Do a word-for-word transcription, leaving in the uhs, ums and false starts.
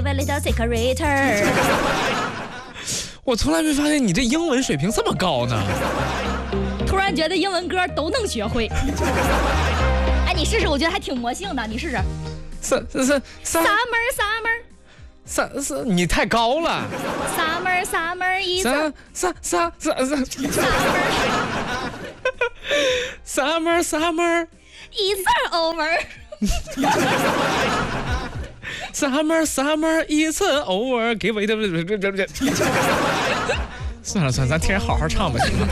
give a little secret。 我从来没发现你这英文水平这么高呢。 突然觉得英文歌都能学会。哎，你试试，我觉得还挺魔性的，你试试。 三三三 Summer summer 三三，你太高了。 Summer summer is a 三三三三 summer summer summer is over。 Summer, summer, it's over. 给我一点，算了算了，咱听人好好唱吧，行吗？